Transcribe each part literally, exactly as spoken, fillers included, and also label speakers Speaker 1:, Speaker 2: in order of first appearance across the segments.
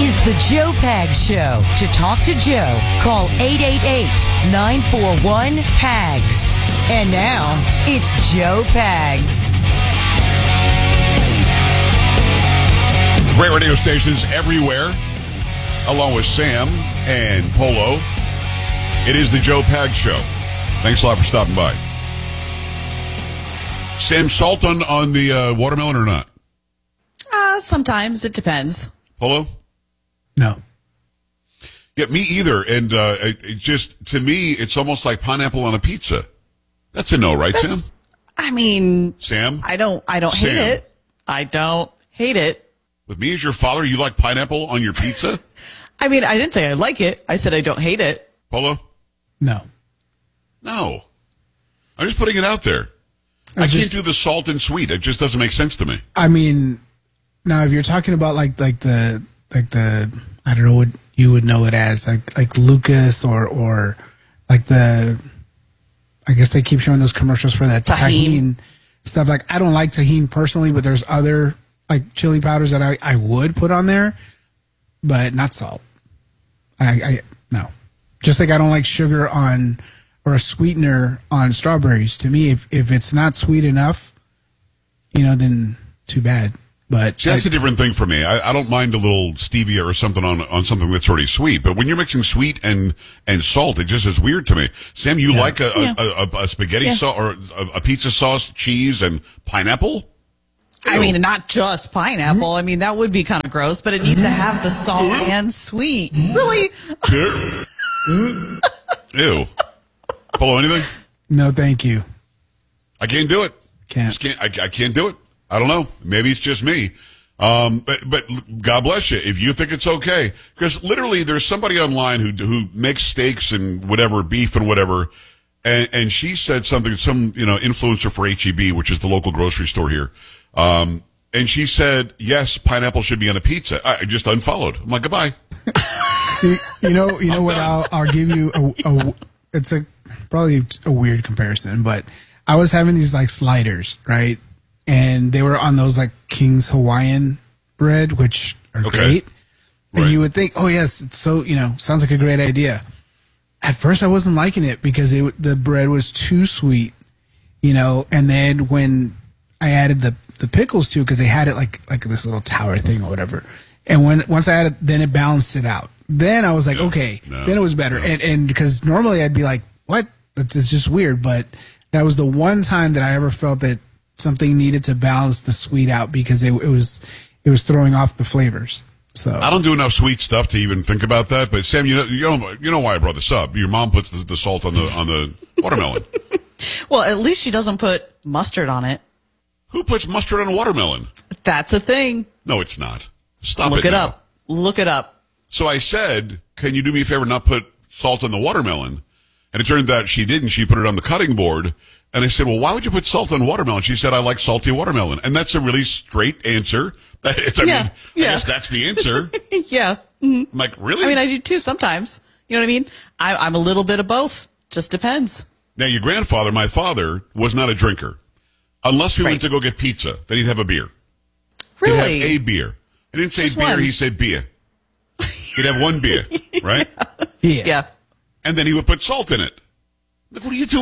Speaker 1: is the Joe Pags Show. To talk to Joe, call eight eight eight, nine four one, P A G S. And now, it's Joe Pags.
Speaker 2: Great radio stations everywhere, along with Sam and Polo. It is the Joe Pags Show. Thanks a lot for stopping by. Sam, salt on, on the uh, watermelon or not?
Speaker 3: Uh, sometimes. It depends.
Speaker 2: Polo?
Speaker 4: No.
Speaker 2: Yeah, me either. And uh, it, it just, to me, it's almost like pineapple on a pizza. That's a no, right,
Speaker 3: That's,
Speaker 2: Sam?
Speaker 3: I mean,
Speaker 2: Sam?
Speaker 3: I don't, I don't
Speaker 2: Sam.
Speaker 3: hate it. I don't hate it.
Speaker 2: With me as your father, you like pineapple on your pizza?
Speaker 3: I mean, I didn't say I like it. I said I don't hate it.
Speaker 2: Polo?
Speaker 4: No.
Speaker 2: No. I'm just putting it out there. I, I
Speaker 4: just,
Speaker 2: can't do the salt and sweet. It just doesn't make sense to me.
Speaker 4: I mean, now if you're talking about like like the like the I don't know what you would know it as like like Lucas or or like the I guess they keep showing those commercials for that
Speaker 3: Tajín.
Speaker 4: Tajín stuff. Like I don't like Tajín personally, but there's other like chili powders that I, I would put on there, but not salt. I, I no, just like I don't like sugar on or a sweetener on strawberries. To me, if if it's not sweet enough, you know, then too bad. But
Speaker 2: See, that's I, a different thing for me. I, I don't mind a little stevia or something on on something that's already sweet. But when you're mixing sweet and, and salt, it just is weird to me. Sam, you
Speaker 4: yeah.
Speaker 2: like a,
Speaker 3: Yeah.
Speaker 2: a, a, a spaghetti
Speaker 3: Yeah.
Speaker 2: sauce or a, a pizza sauce, cheese, and pineapple?
Speaker 3: I
Speaker 2: Ew.
Speaker 3: mean, not just pineapple. I mean, that would be kind of gross, but it needs to have the salt and sweet. Really?
Speaker 2: Ew. Polo, anything?
Speaker 4: no, thank you.
Speaker 2: I can't do it.
Speaker 4: Can't.
Speaker 2: Just can't. I, I can't do it. I don't know. Maybe it's just me. Um, but but God bless you if you think it's okay, because literally there's somebody online who who makes steaks and whatever, beef and whatever, and and she said something, some you know influencer for H E B, which is the local grocery store here, um, and she said yes, pineapple should be on a pizza. I just unfollowed. I'm like, goodbye.
Speaker 4: you, you know, you know what? I'll I'll give you a, a it's a probably a weird comparison, but I was having these like sliders, right? And they were on those like King's Hawaiian bread, which are
Speaker 2: Okay.
Speaker 4: great. And
Speaker 2: Right.
Speaker 4: you would think, oh yes, it's so, you know, sounds like a great idea. At first I wasn't liking it because it, the bread was too sweet, you know, and then when I added the, the pickles too, because they had it like, like this little tower thing or whatever. And when, once I added, then it balanced it out. Then I was like,
Speaker 2: No,
Speaker 4: okay,
Speaker 2: no,
Speaker 4: then it was better.
Speaker 2: no.
Speaker 4: And, and because normally I'd be like, what? That's it's just weird. But that was the one time that I ever felt that something needed to balance the sweet out because it, it was it was throwing off the flavors. So
Speaker 2: I don't do enough sweet stuff to even think about that. But Sam, you know you know you know why I brought this up. Your mom puts the, the salt on the on the watermelon.
Speaker 3: Well, at least she doesn't put mustard on it.
Speaker 2: Who puts mustard on a watermelon?
Speaker 3: That's a thing.
Speaker 2: No, it's not. Stop
Speaker 3: Look
Speaker 2: it
Speaker 3: it
Speaker 2: now.
Speaker 3: up. Look it up.
Speaker 2: So I said, can you do me a favor and not put salt on the watermelon? And it turned out she didn't. She put it on the cutting board. And I said, well, why would you put salt on watermelon? She said, I like salty watermelon. And that's a really straight answer. It's, I
Speaker 3: Yeah,
Speaker 2: mean,
Speaker 3: yeah.
Speaker 2: I guess that's the answer.
Speaker 3: Yeah. Mhm.
Speaker 2: I'm like, really?
Speaker 3: I mean, I do too sometimes. You know what I mean? I, I'm a little bit of both. Just depends.
Speaker 2: Now, your grandfather, my father, was not a drinker. Unless we
Speaker 3: Right.
Speaker 2: went to go get pizza, then he'd have a beer.
Speaker 3: Really?
Speaker 2: He'd have a beer. He didn't say
Speaker 3: Just
Speaker 2: beer,
Speaker 3: one.
Speaker 2: he said beer. He'd have one beer, right?
Speaker 4: yeah.
Speaker 3: Yeah.
Speaker 2: And then he would put salt in it. Like, what are you doing?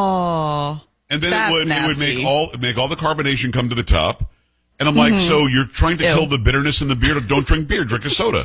Speaker 3: Oh.
Speaker 2: And then
Speaker 3: That's
Speaker 2: it would it would
Speaker 3: nasty.
Speaker 2: make all make all the carbonation come to the top. And I'm like, so you're trying to
Speaker 3: Mm-hmm. Ew.
Speaker 2: kill the bitterness in the beer? Don't drink beer, drink a soda.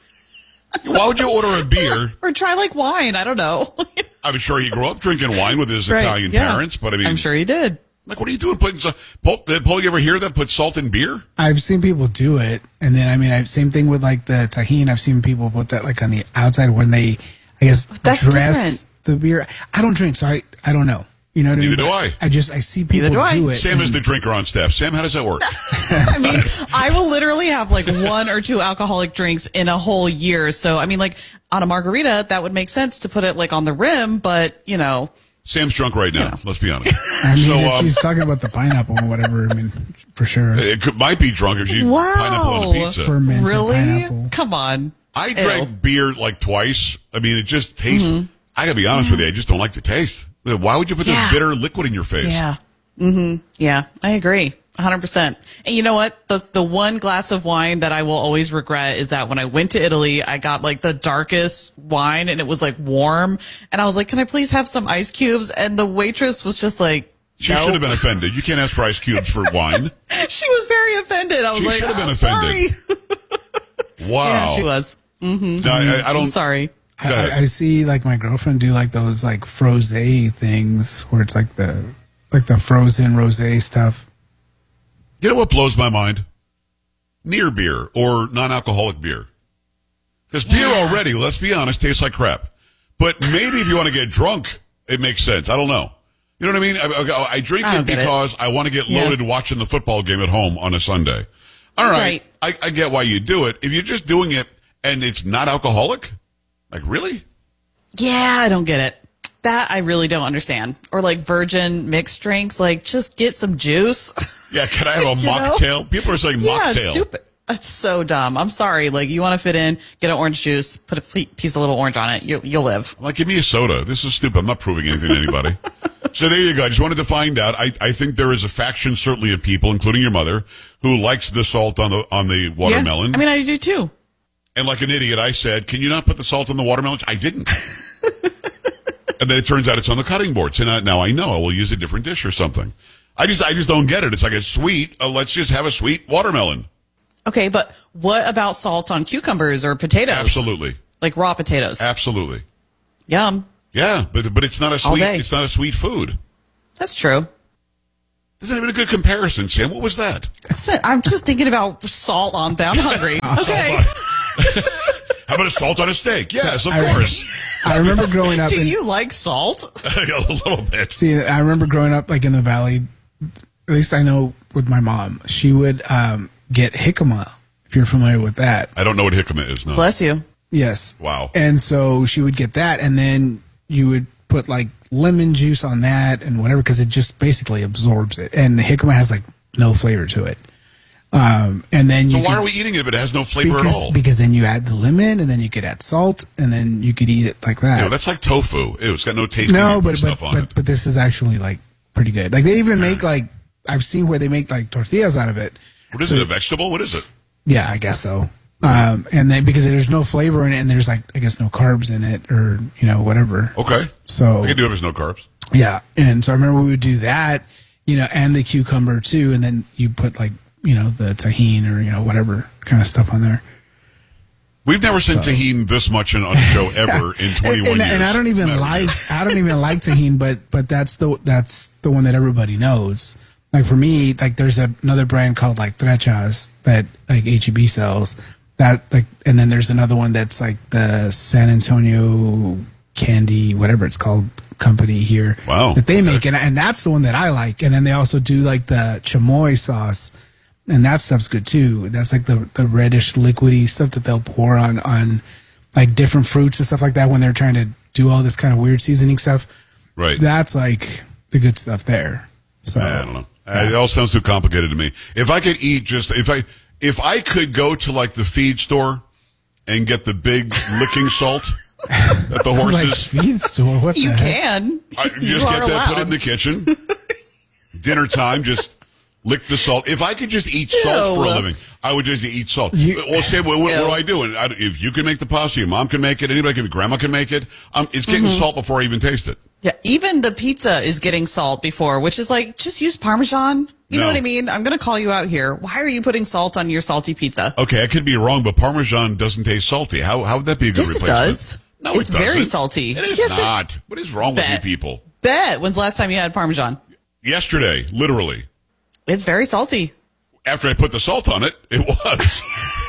Speaker 2: Why would you order a beer?
Speaker 3: Or try like wine. I don't know.
Speaker 2: I'm sure he grew up drinking wine with his
Speaker 3: Right,
Speaker 2: Italian
Speaker 3: yeah.
Speaker 2: parents, but I mean,
Speaker 3: I'm sure he did.
Speaker 2: like, what are you doing? Putting so- Paul, did Paul, you ever hear that? Put salt in beer?
Speaker 4: I've seen people do it, and then I mean, I, same thing with like the tahini. I've seen people put that like on the outside when they, I guess,
Speaker 3: That's
Speaker 4: dress the beer. I don't drink, so I I don't know. You know what I mean?
Speaker 2: Neither do
Speaker 4: But
Speaker 2: I.
Speaker 4: I just I see people
Speaker 3: do I.
Speaker 4: do it.
Speaker 2: Sam is
Speaker 4: and-
Speaker 2: the drinker on staff. Sam, how does that work?
Speaker 3: I mean, I will literally have like one or two alcoholic drinks in a whole year. So, I mean, like on a margarita, that would make sense to put it like on the rim, but you know.
Speaker 2: Sam's drunk right now. Let's be honest.
Speaker 4: I mean,
Speaker 2: So,
Speaker 4: if
Speaker 2: um,
Speaker 4: she's talking about the pineapple or whatever, I mean, for sure.
Speaker 2: It could, might be drunk if she
Speaker 3: Wow.
Speaker 2: pineapple on a pizza.
Speaker 4: Fermented
Speaker 3: Really?
Speaker 4: pineapple.
Speaker 3: Come on.
Speaker 2: I
Speaker 3: Ew.
Speaker 2: drank beer like twice. I mean, it just tastes.
Speaker 3: Mm-hmm.
Speaker 2: I gotta be honest with you. I just don't like the taste. Why would you put
Speaker 3: Yeah.
Speaker 2: the bitter liquid in your face?
Speaker 3: Yeah. Mm-hmm. Yeah, I agree. one hundred percent. And you know what? The the one glass of wine that I will always regret is that when I went to Italy, I got like the darkest wine and it was like warm. And I was like, can I please have some ice cubes? And the waitress was just like,
Speaker 2: She
Speaker 3: nope.
Speaker 2: should have been offended. You can't ask for ice cubes for wine.
Speaker 3: She was very offended. I was
Speaker 2: She
Speaker 3: like,
Speaker 2: should have been
Speaker 3: I'm
Speaker 2: offended.
Speaker 3: sorry.
Speaker 2: Wow.
Speaker 3: Yeah, she was. Mm-hmm.
Speaker 2: No, I, I don't.
Speaker 3: I'm sorry.
Speaker 2: Go ahead.
Speaker 4: I, I see like my girlfriend do like those like frosé things where it's like the like the frozen rosé stuff.
Speaker 2: You know what blows my mind? Near beer or non-alcoholic beer. Because beer
Speaker 3: Yeah.
Speaker 2: already, let's be honest, tastes like crap. But maybe if you want to get drunk, it makes sense. I don't know. You know what I mean? I, I, I drink
Speaker 3: I
Speaker 2: it
Speaker 3: don't get it.
Speaker 2: because I want to get
Speaker 3: Yeah.
Speaker 2: loaded watching the football game at home on a Sunday. All right.
Speaker 3: Right.
Speaker 2: I, I get why you do it. If you're just doing it and it's not alcoholic, like really?
Speaker 3: Yeah, I don't get it. That I really don't understand. Or like virgin mixed drinks, like just get some juice.
Speaker 2: Yeah, can I have a
Speaker 3: You know?
Speaker 2: mocktail? People are saying
Speaker 3: Yeah, it's
Speaker 2: mocktail.
Speaker 3: stupid. That's so dumb. I'm sorry. Like you want to fit in, get an orange juice, put a ple- piece of little orange on it. You, you'll live.
Speaker 2: I'm like, give me a soda. This is stupid. I'm not proving anything to anybody. So there you go. I just wanted to find out. I, I think there is a faction, certainly of people, including your mother, who likes the salt on the on the watermelon.
Speaker 3: Yeah. I mean, I do too.
Speaker 2: And like an idiot, I said, can you not put the salt on the watermelon? I didn't. And then it turns out it's on the cutting board. So now, now I know I will use a different dish or something. I just I just don't get it. It's like it's sweet. Uh, let's just have a sweet watermelon.
Speaker 3: Okay, but what about salt on cucumbers or potatoes?
Speaker 2: Absolutely.
Speaker 3: Like raw potatoes.
Speaker 2: Absolutely.
Speaker 3: Yum.
Speaker 2: Yeah, but but it's not a
Speaker 3: All
Speaker 2: sweet
Speaker 3: day.
Speaker 2: it's not a sweet food.
Speaker 3: That's true.
Speaker 2: Isn't even a good comparison, Sam. What was that?
Speaker 3: That's it. I'm just thinking about salt on them. I'm hungry. Okay.
Speaker 2: How about a salt on a steak? Yes, of
Speaker 4: I-
Speaker 2: course.
Speaker 4: I remember growing up.
Speaker 3: Do
Speaker 4: in,
Speaker 3: you like salt?
Speaker 2: A little bit.
Speaker 4: See, I remember growing up like in the valley. At least I know with my mom, she would um, get jicama. If you're familiar with that,
Speaker 2: I don't know what jicama is. No.
Speaker 3: Bless you.
Speaker 4: yes.
Speaker 2: Wow.
Speaker 4: And so she would get that, and then you would put like lemon juice on that and whatever because it just basically absorbs it. And the jicama has like no flavor to it. Um, and then
Speaker 2: So
Speaker 4: you
Speaker 2: why
Speaker 4: could-
Speaker 2: are we eating it if it has no flavor
Speaker 4: because,
Speaker 2: at all?
Speaker 4: because then you add the lemon, and then you could add salt, and then you could eat it like that.
Speaker 2: You know, that's like tofu. Ew, it's got no taste.
Speaker 4: No,
Speaker 2: when you put
Speaker 4: but but
Speaker 2: stuff on
Speaker 4: but,
Speaker 2: it.
Speaker 4: but this is actually like pretty good. Like they even make like I've seen where they make like tortillas out of it.
Speaker 2: What is
Speaker 4: So-
Speaker 2: it? A vegetable? What is it?
Speaker 4: Yeah, I guess so. Um, and then because there's no flavor in it, and there's like I guess no carbs in it, or you know whatever.
Speaker 2: Okay.
Speaker 4: So
Speaker 2: I can do it if there's no carbs.
Speaker 4: yeah, and so I remember we would do that, you know, and the cucumber too, and then you put like you know the tahini or you know whatever kind of stuff on there.
Speaker 2: We've never seen tahini this much in, on a show ever in twenty-one
Speaker 4: and, and,
Speaker 2: years.
Speaker 4: and I don't even
Speaker 2: Never.
Speaker 4: like I don't even like tahini, but but that's the that's the one that everybody knows. Like for me, like there's a, another brand called like Trechas that like H E B sells. That like, and then there's another one that's like the San Antonio Candy, whatever it's called, company here.
Speaker 2: Wow.
Speaker 4: That they make, and and that's the one that I like. And then they also do like the chamoy sauce, and that stuff's good too. That's like the the reddish liquidy stuff that they'll pour on on like different fruits and stuff like that when they're trying to do all this kind of weird seasoning stuff.
Speaker 2: Right.
Speaker 4: That's like the good stuff there. So
Speaker 2: I don't know. Uh, It all sounds too complicated to me. If I could eat just if I if I could go to like the feed store and get the big licking salt that the
Speaker 4: like
Speaker 2: horses
Speaker 4: feed store. What
Speaker 3: You
Speaker 4: the heck?
Speaker 3: can.
Speaker 2: I
Speaker 3: You
Speaker 2: just
Speaker 3: are
Speaker 2: get that, put it in
Speaker 3: allowed.
Speaker 2: the kitchen. Dinner time, just lick the salt. If I could just eat salt for a
Speaker 3: Ew.
Speaker 2: living, I would just eat salt.
Speaker 4: You-
Speaker 2: well, say, what, what,
Speaker 3: Ew.
Speaker 2: what do I do? And I, if you can make the pasta, your mom can make it, anybody can, grandma can make it. Um, it's getting
Speaker 3: Mm-hmm.
Speaker 2: salt before I even taste it.
Speaker 3: Yeah, even the pizza is getting salt before, which is like, just use Parmesan. You
Speaker 2: No.
Speaker 3: know what I mean? I'm going to call you out here. Why are you putting salt on your salty pizza?
Speaker 2: Okay, I could be wrong, but Parmesan doesn't taste salty. How how would that be a good
Speaker 3: Yes, it
Speaker 2: replacement?
Speaker 3: does.
Speaker 2: No,
Speaker 3: It's
Speaker 2: it doesn't.
Speaker 3: very salty.
Speaker 2: It is
Speaker 3: Yes, it-
Speaker 2: not. What is wrong with you
Speaker 3: Bet.
Speaker 2: people?
Speaker 3: Bet. When's the last time you had Parmesan?
Speaker 2: Yesterday, literally.
Speaker 3: It's very salty.
Speaker 2: After I put the salt on it, it was.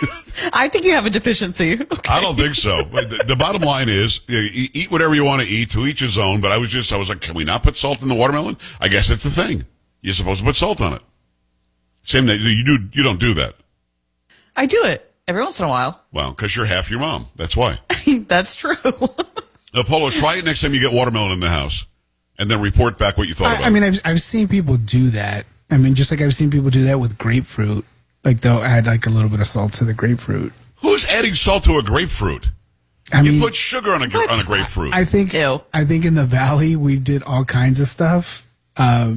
Speaker 3: I think you have a deficiency. Okay.
Speaker 2: I don't think so. But the, the bottom line is, you know, e- eat whatever you want to eat, to each his own. But I was just, I was like, can we not put salt in the watermelon? I guess it's the thing. You're supposed to put salt on it. Same that you do. You don't do that.
Speaker 3: I do it every once in a while.
Speaker 2: Well, because you're half your mom. That's why.
Speaker 3: That's true.
Speaker 2: Now, Polo, try it next time you get watermelon in the house, and then report back what you thought about
Speaker 4: I, I mean,
Speaker 2: it.
Speaker 4: I've I've seen people do that. I mean, just like I've seen people do that with grapefruit. Like they'll add like a little bit of salt to the grapefruit.
Speaker 2: Who's adding salt to a grapefruit?
Speaker 4: I
Speaker 2: You
Speaker 4: mean,
Speaker 2: put sugar on a gra- on a grapefruit.
Speaker 4: I think
Speaker 3: Ew.
Speaker 4: I think in the valley we did all kinds of stuff. Um,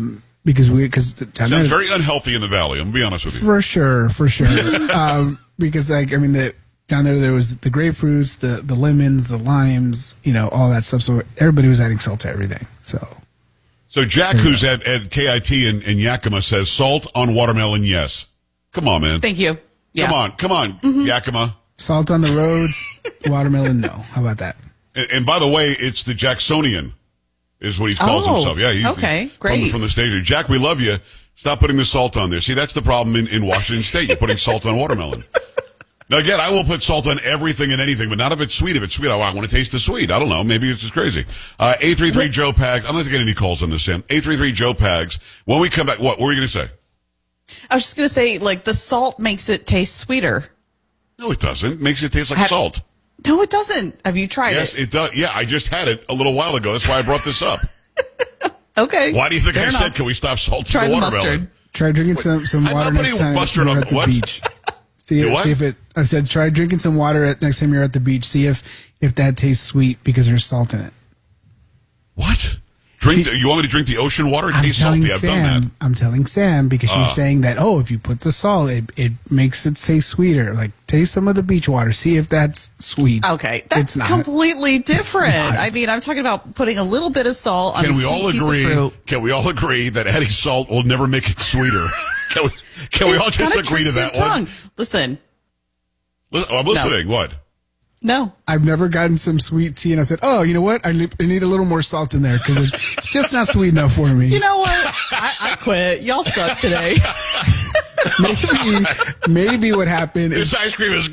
Speaker 4: because we because down there
Speaker 2: Sounds very unhealthy in the valley. I'm gonna be honest with you.
Speaker 4: for sure, for sure. um, because like I mean, the down there there was the grapefruits, the the lemons, the limes, you know, all that stuff. So everybody was adding salt to everything. So
Speaker 2: So Jack, who's at, at K I T in, in Yakima, says salt on watermelon. Yes. Come on, man.
Speaker 3: Thank you. Yeah.
Speaker 2: Come on, come on, mm-hmm. Yakima.
Speaker 4: salt on the roads, watermelon. No, how about that?
Speaker 2: And, and by the way, it's the Jacksonian, is what he calls
Speaker 3: Oh,
Speaker 2: himself. Yeah, he's
Speaker 3: okay,
Speaker 2: from,
Speaker 3: great.
Speaker 2: from the station. Jack, we love you. Stop putting the salt on there. See, that's the problem in, in Washington State. You're putting salt on watermelon. Now, again, I will put salt on everything and anything, but not if it's sweet. If it's sweet, I, I want to taste the sweet. I don't know. Maybe it's just crazy. Uh, eight three three Joe Pags. I'm not getting any calls on this, Sam. eight three three Joe Pags. When we come back, what, what were you going to say?
Speaker 3: I was just going to say, like, the salt makes it taste sweeter.
Speaker 2: No, it doesn't. It makes it taste like
Speaker 3: Have-
Speaker 2: salt.
Speaker 3: No, it doesn't. Have you tried
Speaker 2: Yes,
Speaker 3: it?
Speaker 2: it does. Yeah, I just had it a little while ago. That's why I brought this up.
Speaker 3: Okay.
Speaker 2: Why do you think
Speaker 3: Fair
Speaker 2: I
Speaker 3: enough.
Speaker 2: said, can we stop salting
Speaker 3: Try
Speaker 2: the
Speaker 3: the
Speaker 2: watermelon?
Speaker 3: mustard.
Speaker 4: Try drinking some some
Speaker 2: I'm
Speaker 4: water
Speaker 2: not
Speaker 4: next
Speaker 2: putting
Speaker 4: time
Speaker 2: mustard
Speaker 4: you're
Speaker 2: on
Speaker 4: at the
Speaker 2: what?
Speaker 4: beach. See,
Speaker 2: You
Speaker 4: if,
Speaker 2: what?
Speaker 4: see if it. I said try drinking some water at next time you're at the beach. See if if that tastes sweet because there's salt in it.
Speaker 2: What? Drink?
Speaker 4: She-
Speaker 2: the, you want me to drink the ocean water? It
Speaker 4: I'm
Speaker 2: tastes
Speaker 4: telling
Speaker 2: salty. I've done that.
Speaker 4: Sam. I'm telling Sam because she's
Speaker 2: Ah.
Speaker 4: saying that. Oh, if you put the salt, it it makes it taste sweeter. Like taste some of the beach water. See if that's sweet.
Speaker 3: Okay, that's
Speaker 4: it's not.
Speaker 3: completely different.
Speaker 4: not.
Speaker 3: I mean, I'm talking about putting a little bit of salt on
Speaker 2: Can
Speaker 3: a
Speaker 2: we
Speaker 3: sweet
Speaker 2: all
Speaker 3: piece
Speaker 2: agree?
Speaker 3: of fruit.
Speaker 2: Can we all agree that adding salt will never make it sweeter? can we? Can we all
Speaker 3: It
Speaker 2: just
Speaker 3: kinda
Speaker 2: agree to
Speaker 3: tricks your
Speaker 2: that one?
Speaker 3: tongue. Listen,
Speaker 2: Listen, I'm listening. What?
Speaker 3: no.
Speaker 4: I've never gotten some sweet tea and I said, oh, you know what? I need, I need a little more salt in there because it, it's just not sweet enough for me.
Speaker 3: You know what? I, I quit. Y'all suck today.
Speaker 4: maybe maybe what happened is
Speaker 2: This ice cream is